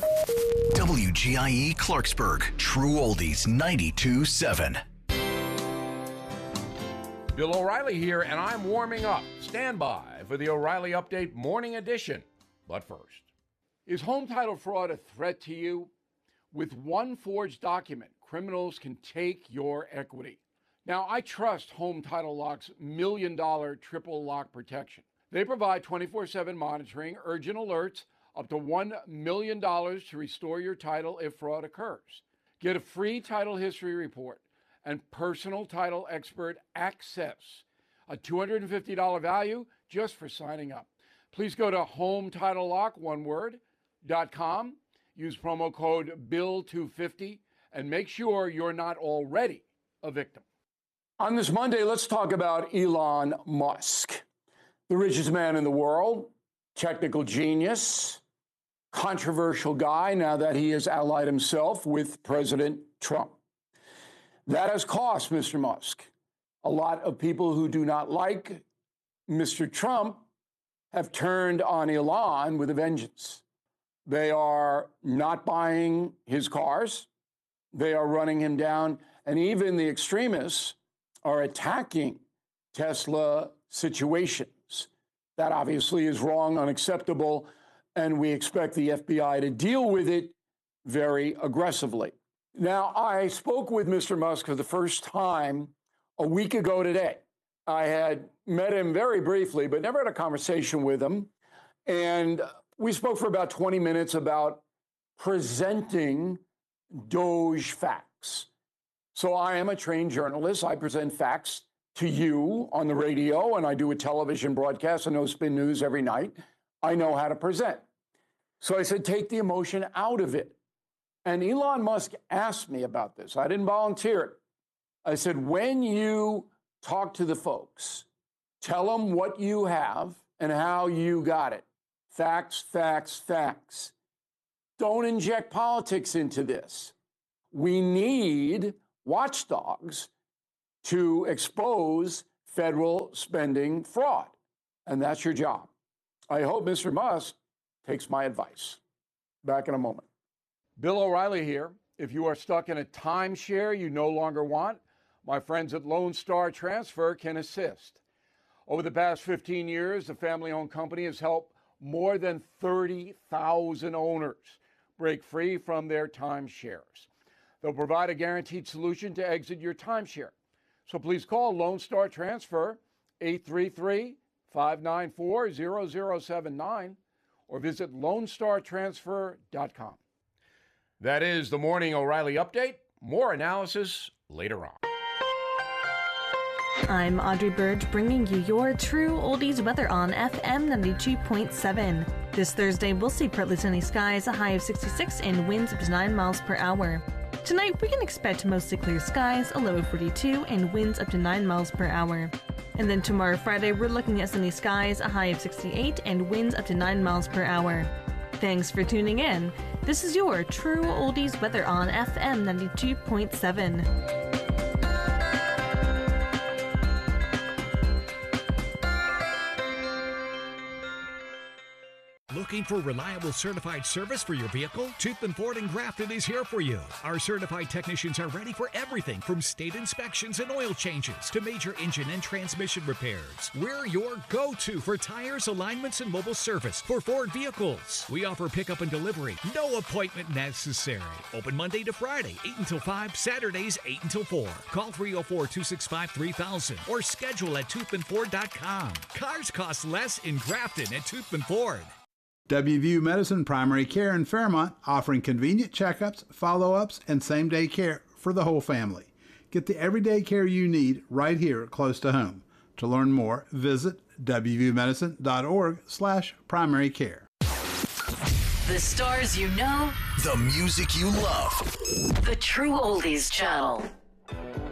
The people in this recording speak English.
WGIE Clarksburg, True Oldies 92.7. Bill O'Reilly here, and I'm warming up. Stand by for the O'Reilly Update Morning Edition. But first, is home title fraud a threat to you? With one forged document, criminals can take your equity. Now, I trust Home Title Lock's $1 million triple lock protection. They provide 24/7 monitoring, urgent alerts, up to $1 million to restore your title if fraud occurs. Get a free title history report and personal title expert access. A $250 value just for signing up. Please go to HomeTitleLock.com, use promo code BILL250, and make sure you're not already a victim. On this Monday, let's talk about Elon Musk, the richest man in the world, technical genius, controversial guy now that he has allied himself with President Trump. That has cost Mr. Musk. A lot of people who do not like Mr. Trump have turned on Elon with a vengeance. They are not buying his cars. They are running him down. And even the extremists are attacking Tesla situations. That obviously is wrong, unacceptable, and we expect the FBI to deal with it very aggressively. Now, I spoke with Mr. Musk for the first time a week ago today. I had met him very briefly, but never had a conversation with him. And we spoke for about 20 minutes about presenting Doge facts. So I am a trained journalist. I present facts to you on the radio, and I do a television broadcast on No Spin News every night. I know how to present. So I said, take the emotion out of it. And Elon Musk asked me about this. I didn't volunteer it. I said, when you talk to the folks, tell them what you have and how you got it. Facts, facts, facts. Don't inject politics into this. We need watchdogs to expose federal spending fraud. And that's your job. I hope Mr. Musk takes my advice. Back in a moment. Bill O'Reilly here. If you are stuck in a timeshare you no longer want, my friends at Lone Star Transfer can assist. Over the past 15 years, the family-owned company has helped more than 30,000 owners break free from their timeshares. They'll provide a guaranteed solution to exit your timeshare. So please call Lone Star Transfer 833-594-0079 or visit LoneStarTransfer.com. That is the Morning O'Reilly Update. More analysis later on. I'm Audrey Burge bringing you your True Oldies weather on FM 92.7. This Thursday, we'll see partly sunny skies, a high of 66 and winds up to 9 miles per hour. Tonight, we can expect mostly clear skies, a low of 42 and winds up to 9 miles per hour. And then tomorrow, Friday, we're looking at sunny skies, a high of 68 and winds up to 9 miles per hour. Thanks for tuning in. This is your True Oldies weather on FM 92.7. Looking for reliable certified service for your vehicle? Toothman Ford in Grafton is here for you. Our certified technicians are ready for everything from state inspections and oil changes to major engine and transmission repairs. We're your go-to for tires, alignments, and mobile service for Ford vehicles. We offer pickup and delivery. No appointment necessary. Open Monday to Friday, 8 until 5, Saturdays, 8 until 4. Call 304-265-3000 or schedule at toothmanford.com. Cars cost less in Grafton at Toothman Ford. WVU Medicine Primary Care in Fairmont, offering convenient checkups, follow-ups, and same-day care for the whole family. Get the everyday care you need right here close to home. To learn more, visit wvumedicine.org/primary care. The stars you know. The music you love. The True Oldies Channel.